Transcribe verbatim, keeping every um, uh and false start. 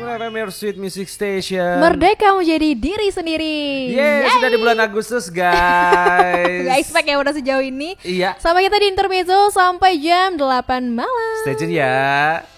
F M, your sweet music station. Merdeka menjadi diri sendiri. Yeay, Yeay. sudah di bulan Agustus guys. Gak expect ya udah sejauh ini. Iya. Sampai kita di intermezzo sampai jam delapan malam. Stay tune ya.